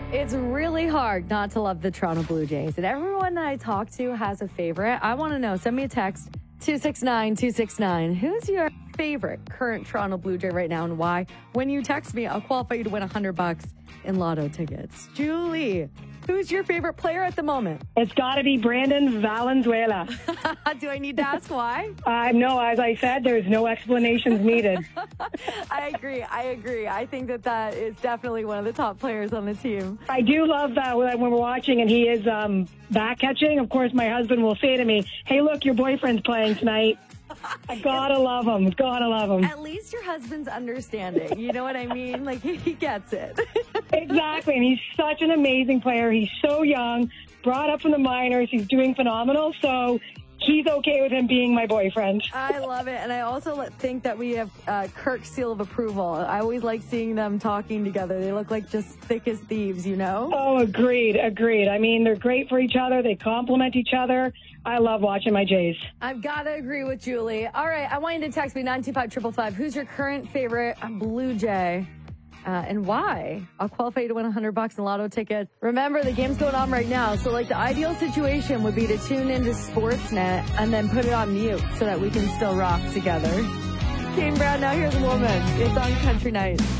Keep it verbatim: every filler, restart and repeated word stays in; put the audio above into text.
It's really hard not to love the Toronto Blue Jays, and everyone that I talk to has a favorite. I want to know. Send me a text, two six nine two six nine. Who's your favorite current Toronto Blue Jay right now and why? When you text me, I'll qualify you to win one hundred bucks in lotto tickets. Julie, who's your favorite player at the moment? It's got to be Brandon Valenzuela. Do I need to ask why? Uh, no, as I said, there's no explanations needed. I agree. I agree. I think that that is definitely one of the top players on the team. I do love that when we're watching and he is um, back catching. Of course, my husband will say to me, hey, look, your boyfriend's playing tonight. I gotta love him. Gotta love him. At least your husband's understanding. You know what I mean? Like, he, he gets it. Exactly. And he's such an amazing player. He's so young, brought up in the minors. He's doing phenomenal. So he's okay with him being my boyfriend. I love it. And I also think that we have uh, Kirk's seal of approval. I always like seeing them talking together. They look like just thick as thieves, you know? Oh, agreed. Agreed. I mean, they're great for each other. They complement each other. I love watching my Jays. I've got to agree with Julie. All right. I want you to text me nine two five five five five. Who's your current favorite Blue Jay? Uh, and why? I'll qualify you to win one hundred bucks in lotto tickets. Remember, the game's going on right now. So, like, the ideal situation would be to tune into Sportsnet and then put it on mute so that we can still rock together. Kane Brown, Now Here's a Woman. It's on Country Nights.